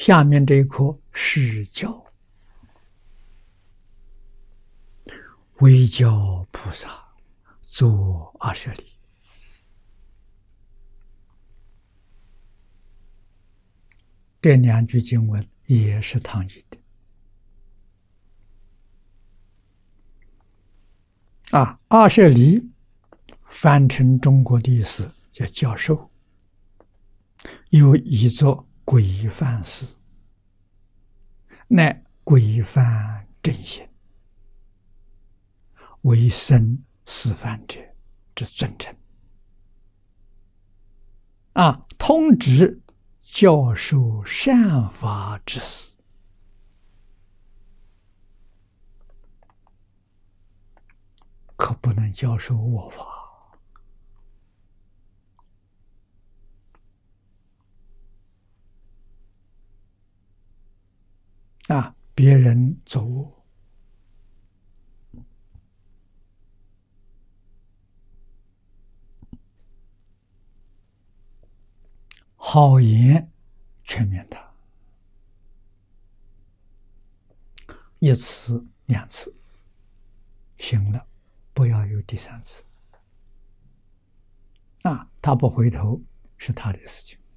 下面这一颗是教，为教菩萨作20里。这2句经文也是唐译的。20里翻成中国的意思叫教授，又译作规范师，乃规范正行，为僧示范者之尊称。通知教授善法之事，可不能教授恶法。别人走恶，好言劝勉他，1次2次，行了，不要有第3次。他不回头是他的事情。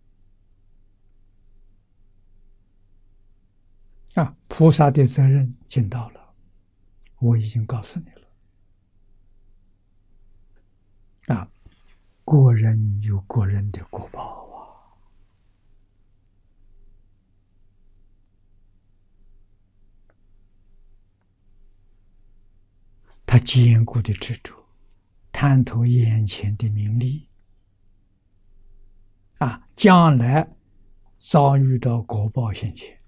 菩萨的责任尽到了，我已经告诉你了。个人有个人的果报他坚固的执着，贪图眼前的名利，将来遭遇到果报现前，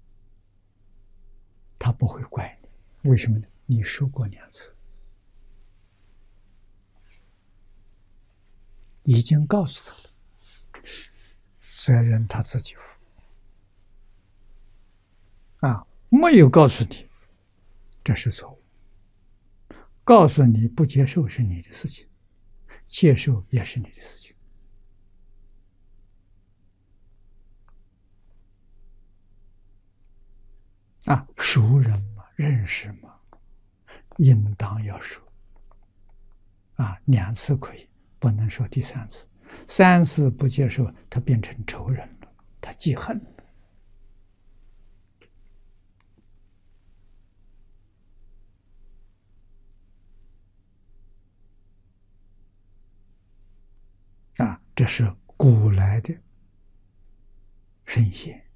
他不会怪你。为什么呢？你受过2次，已经告诉他了，责任他自己负。没有告诉你，这是错误。告诉你不接受是你的事情，接受也是你的事情。熟人嘛，认识嘛，应当要说。2次可以，不能说第3次。3次不接受，他变成仇人了，他记恨了。这是古来的圣贤